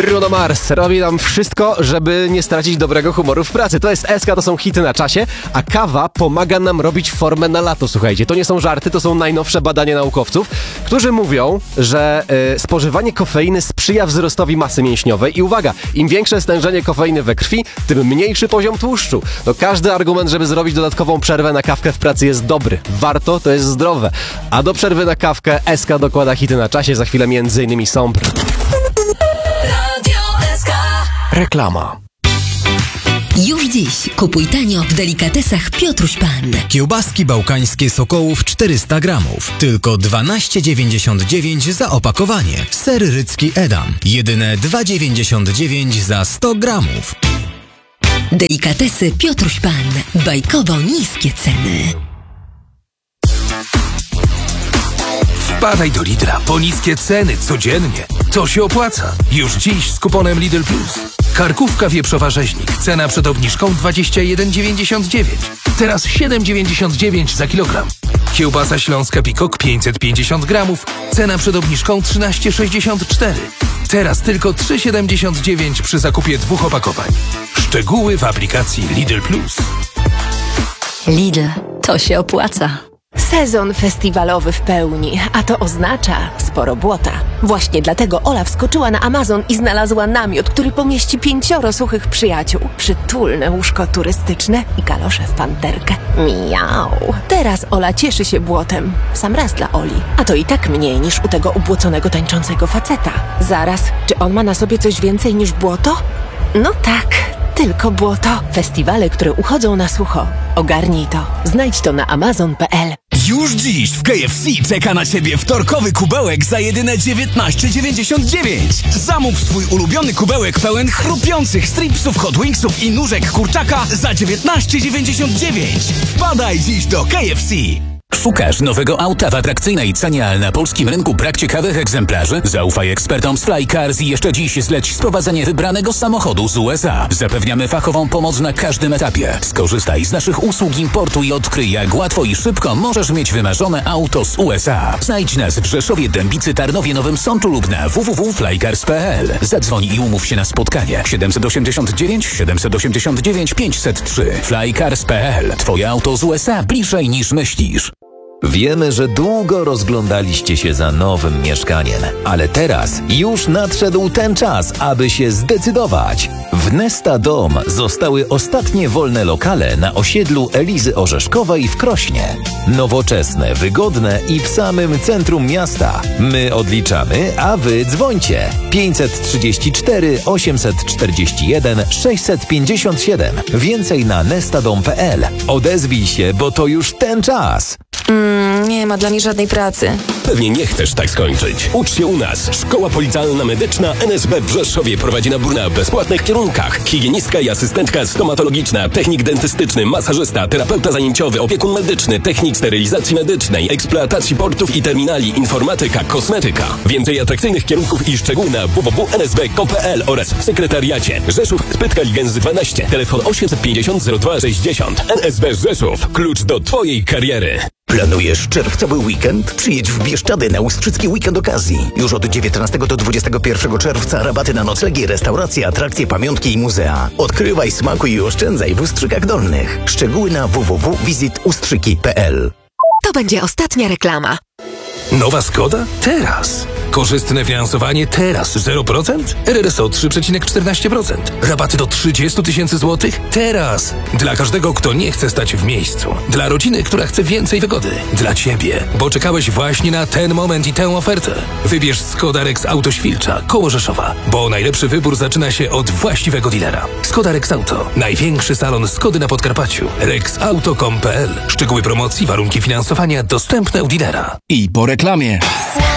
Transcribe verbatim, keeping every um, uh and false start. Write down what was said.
Bruno Mars robi nam wszystko, żeby nie stracić dobrego humoru w pracy. To jest S K, to są hity na czasie, a kawa pomaga nam robić formę na lato, słuchajcie. To nie są żarty, to są najnowsze badania naukowców, którzy mówią, że y, spożywanie kofeiny sprzyja wzrostowi masy mięśniowej i uwaga, im większe stężenie kofeiny we krwi, tym mniejszy poziom tłuszczu. To każdy argument, żeby zrobić dodatkową przerwę na kawkę w pracy jest dobry. Warto, to jest zdrowe. A do przerwy na kawkę S K dokłada hity na czasie, za chwilę między innymi Sombr. Reklama. Już dziś kupuj tanio w delikatesach Piotruś Pan. Kiełbaski bałkańskie Sokołów czterysta gramów. Tylko dwanaście dziewięćdziesiąt dziewięć za opakowanie. Ser rycki Edam. Jedyne dwa dziewięćdziesiąt dziewięć za sto gramów. Delikatesy Piotruś Pan. Bajkowo niskie ceny. Wpadaj do Lidla po niskie ceny codziennie. To się opłaca. Już dziś z kuponem Lidl Plus. Karkówka wieprzowa rzeźnik. Cena przed obniżką dwadzieścia jeden dziewięćdziesiąt dziewięć. Teraz siedem dziewięćdziesiąt dziewięć za kilogram. Kiełbasa śląska Pikok pięćset pięćdziesiąt gramów. Cena przed obniżką trzynaście sześćdziesiąt cztery. Teraz tylko trzy siedemdziesiąt dziewięć przy zakupie dwóch opakowań. Szczegóły w aplikacji Lidl Plus. Lidl, to się opłaca. Sezon festiwalowy w pełni, a to oznacza sporo błota. Właśnie dlatego Ola wskoczyła na Amazon i znalazła namiot, który pomieści pięcioro suchych przyjaciół. Przytulne łóżko turystyczne i kalosze w panterkę. Miau. Teraz Ola cieszy się błotem. W sam raz dla Oli. A to i tak mniej niż u tego ubłoconego tańczącego faceta. Zaraz, czy on ma na sobie coś więcej niż błoto? No tak, tylko błoto. Festiwale, które uchodzą na sucho. Ogarnij to. Znajdź to na amazon kropka p l. Już dziś w K F C czeka na Ciebie wtorkowy kubełek za jedyne dziewiętnaście dziewięćdziesiąt dziewięć. Zamów swój ulubiony kubełek pełen chrupiących stripsów, hot wingsów i nóżek kurczaka za dziewiętnaście dziewięćdziesiąt dziewięć. Wpadaj dziś do K F C. Szukasz nowego auta w atrakcyjnej cenie, ale na polskim rynku brak ciekawych egzemplarzy? Zaufaj ekspertom z Flycars i jeszcze dziś zleć sprowadzenie wybranego samochodu z U S A. Zapewniamy fachową pomoc na każdym etapie. Skorzystaj z naszych usług importu i odkryj, jak łatwo i szybko możesz mieć wymarzone auto z U S A. Znajdź nas w Rzeszowie, Dębicy, Tarnowie, Nowym Sączu lub na w w w kropka flycars kropka p l. Zadzwoń i umów się na spotkanie. siedem osiem dziewięć siedem osiem dziewięć pięć zero trzy. flycars kropka p l. Twoje auto z U S A bliżej niż myślisz. Wiemy, że długo rozglądaliście się za nowym mieszkaniem, ale teraz już nadszedł ten czas, aby się zdecydować. W Nesta Dom zostały ostatnie wolne lokale na osiedlu Elizy Orzeszkowej w Krośnie. Nowoczesne, wygodne i w samym centrum miasta. My odliczamy, a wy dzwońcie. pięćset trzydzieści cztery osiemset czterdzieści jeden sześćset pięćdziesiąt siedem. Więcej na nestadom kropka p l. Odezwij się, bo to już ten czas. Mm, nie ma dla mnie żadnej pracy. Pewnie nie chcesz tak skończyć. Ucz się u nas. Szkoła Politalna Medyczna N S B w Rzeszowie prowadzi nabór na bezpłatnych kierunkach. Higienistka i asystentka stomatologiczna, technik dentystyczny, masażysta, terapeuta zajęciowy, opiekun medyczny, technik sterylizacji medycznej, eksploatacji portów i terminali, informatyka, kosmetyka. Więcej atrakcyjnych kierunków i szczegóły na w w w kropka n s b kropka p l oraz w sekretariacie. Rzeszów, Spytka Ligęzy dwanaście. Telefon osiemset pięćdziesiąt zero dwa sześćdziesiąt. N S B Rzeszów. Klucz do twojej kariery. Planujesz czerwcowy weekend? Przyjedź w Bieszczady na Ustrzycki Weekend Okazji. Już od dziewiętnastego do dwudziestego pierwszego czerwca rabaty na noclegi, restauracje, atrakcje, pamiątki i muzea. Odkrywaj, smakuj i oszczędzaj w Ustrzykach Dolnych. Szczegóły na w w w kropka wizyt ustrzyki kropka p l. To będzie ostatnia reklama. Nowa Skoda? Teraz. Korzystne finansowanie teraz zero procent? R R S O trzy przecinek czternaście procent. Rabaty do trzydzieści tysięcy złotych? Teraz. Dla każdego, kto nie chce stać w miejscu. Dla rodziny, która chce więcej wygody. Dla Ciebie, bo czekałeś właśnie na ten moment i tę ofertę. Wybierz Skoda Rex Auto Świlcza, koło Rzeszowa, bo najlepszy wybór zaczyna się od właściwego dealera. Skoda Rex Auto. Największy salon Skody na Podkarpaciu. rex auto kropka com kropka p l. Szczegóły promocji, warunki finansowania dostępne u dealera. I po reklamie.